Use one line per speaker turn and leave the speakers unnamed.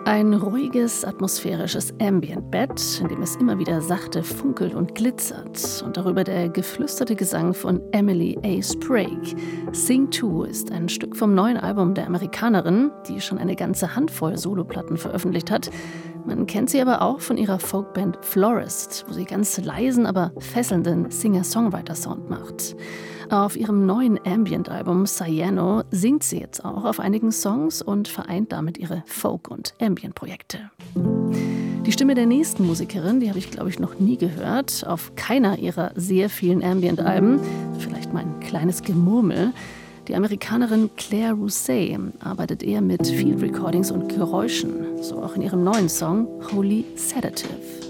Ein ruhiges, atmosphärisches Ambient-Bett, in dem es immer wieder sachte funkelt und glitzert. Und darüber der geflüsterte Gesang von Emily A. Sprague. Sing 2 ist ein Stück vom neuen Album der Amerikanerin, die schon eine ganze Handvoll Soloplatten veröffentlicht hat. Man kennt sie aber auch von ihrer Folkband Florist, wo sie ganz leisen, aber fesselnden Singer-Songwriter-Sound macht. Auf ihrem neuen Ambient-Album Cyano singt sie jetzt auch auf einigen Songs und vereint damit ihre Folk- und Ambient-Projekte. Die Stimme der nächsten Musikerin, die habe ich, glaube ich, noch nie gehört. Auf keiner ihrer sehr vielen Ambient-Alben. Vielleicht mal ein kleines Gemurmel. Die Amerikanerin Claire Rousay arbeitet eher mit Field Recordings und Geräuschen. So auch in ihrem neuen Song Holy Sedative.